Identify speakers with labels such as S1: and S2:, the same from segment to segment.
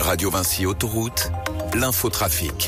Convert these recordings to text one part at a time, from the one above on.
S1: Radio Vinci Autoroute, l'infotrafic.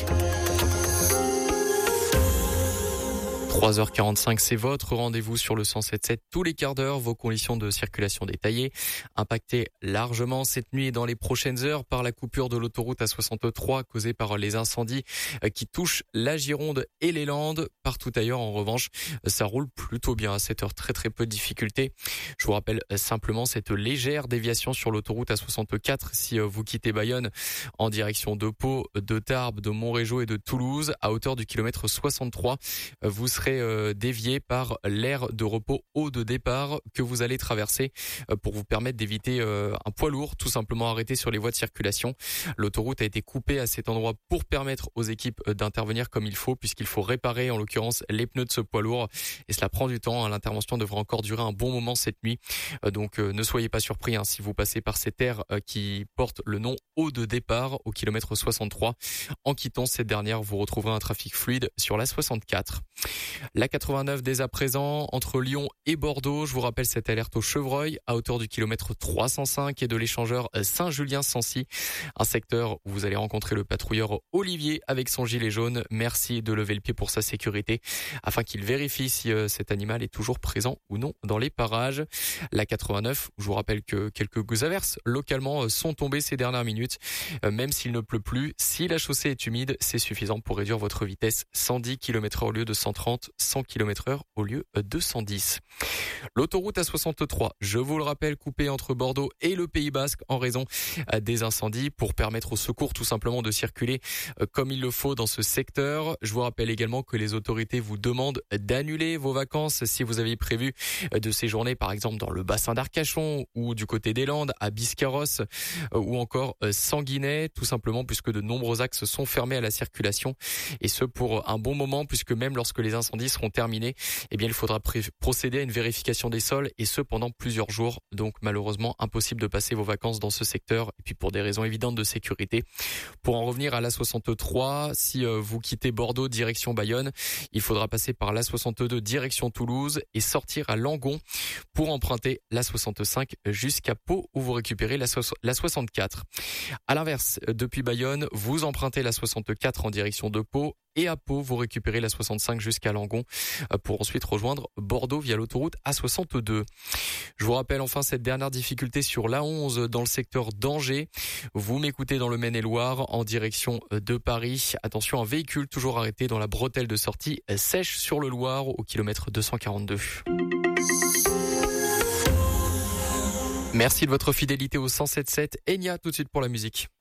S2: 3h45, c'est votre rendez-vous sur le 107.7 tous les quarts d'heure. Vos conditions de circulation détaillées, impactées largement cette nuit et dans les prochaines heures par la coupure de l'autoroute A63 causée par les incendies qui touchent la Gironde et les Landes. Partout ailleurs, en revanche, ça roule plutôt bien à cette heure. Très peu de difficultés. Je vous rappelle simplement cette légère déviation sur l'autoroute A64 si vous quittez Bayonne en direction de Pau, de Tarbes, de Montrégeau et de Toulouse. À hauteur du kilomètre 63, vous serez dévié par l'aire de repos haut de départ que vous allez traverser pour vous permettre d'éviter un poids lourd tout simplement arrêté sur les voies de circulation. L'autoroute a été coupée à cet endroit pour permettre aux équipes d'intervenir comme il faut, puisqu'il faut réparer en l'occurrence les pneus de ce poids lourd et cela prend du temps. L'intervention devrait encore durer un bon moment cette nuit, donc ne soyez pas surpris si vous passez par cette aire qui porte le nom haut de départ au kilomètre 63. En quittant cette dernière, vous retrouverez un trafic fluide sur la 64. La 89 dès à présent entre Lyon et Bordeaux. Je vous rappelle cette alerte au chevreuil à hauteur du kilomètre 305 et de l'échangeur Saint-Julien-Sancy. Un secteur où vous allez rencontrer le patrouilleur Olivier avec son gilet jaune. Merci de lever le pied pour sa sécurité afin qu'il vérifie si cet animal est toujours présent ou non dans les parages. La 89, je vous rappelle que quelques averses localement sont tombées ces dernières minutes. Même s'il ne pleut plus, si la chaussée est humide, c'est suffisant pour réduire votre vitesse 110 km/h au lieu de 130, 100 km/h au lieu de 110. L'autoroute A63, je vous le rappelle, coupée entre Bordeaux et le Pays Basque en raison des incendies pour permettre aux secours tout simplement de circuler comme il le faut dans ce secteur. Je vous rappelle également que les autorités vous demandent d'annuler vos vacances si vous avez prévu de séjourner par exemple dans le bassin d'Arcachon ou du côté des Landes, à Biscarrosse ou encore Sanguinet, tout simplement puisque de nombreux axes sont fermés à la circulation et ce pour un bon moment puisque même lorsque les incendies seront terminés, eh bien il faudra procéder à une vérification des sols et ce pendant plusieurs jours. Donc malheureusement impossible de passer vos vacances dans ce secteur et puis pour des raisons évidentes de sécurité. Pour en revenir à l'A63, si vous quittez Bordeaux direction Bayonne, il faudra passer par l'A62 direction Toulouse et sortir à Langon pour emprunter l'A65 jusqu'à Pau où vous récupérez l'A64. À l'inverse, depuis Bayonne, vous empruntez l'A64 en direction de Pau et à Pau, vous récupérez la 65 jusqu'à Langon pour ensuite rejoindre Bordeaux via l'autoroute A62. Je vous rappelle enfin cette dernière difficulté sur l'A11 dans le secteur d'Angers. Vous m'écoutez dans le Maine-et-Loire en direction de Paris. Attention, un véhicule toujours arrêté dans la bretelle de sortie Sèche sur le Loir au kilomètre 242. Merci de votre fidélité au 107.7. Enya tout de suite pour la musique.